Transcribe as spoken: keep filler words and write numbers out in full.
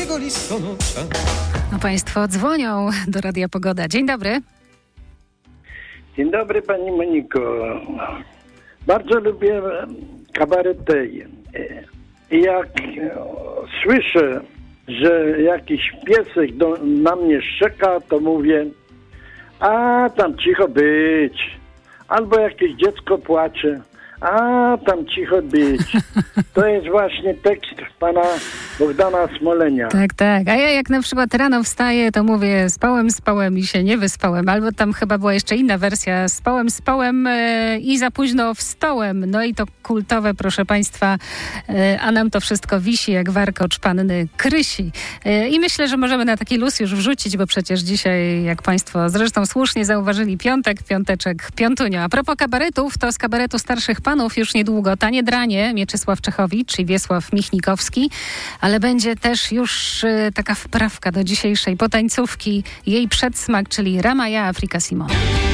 mojego listonosza. No państwo dzwonią do Radia Pogoda. Dzień dobry. Dzień dobry pani Moniko. Bardzo lubię kabaret tej. I jak słyszę, że jakiś piesek do, na mnie szczeka, to mówię, a tam cicho być. Albo jakieś dziecko płacze, a tam cicho być. To jest właśnie tekst pana Bogdana Smolenia. Tak, tak. A ja jak na przykład rano wstaję, to mówię spałem, spałem i się nie wyspałem. Albo tam chyba była jeszcze inna wersja. Spałem, spałem e, i za późno wstałem. No i to kultowe, proszę państwa. E, a nam to wszystko wisi jak warkocz panny Krysi. E, I myślę, że możemy na taki luz już wrzucić, bo przecież dzisiaj, jak państwo zresztą słusznie zauważyli, piątek, piąteczek, piątunio. A propos kabaretów, to z kabaretu starszych panów już niedługo Tanie Dranie, Mieczysław Czechowicz i Wiesław Michnikowski, ale będzie też już y, taka wprawka do dzisiejszej potańcówki, jej przedsmak, czyli Ramaja Afrika Simona.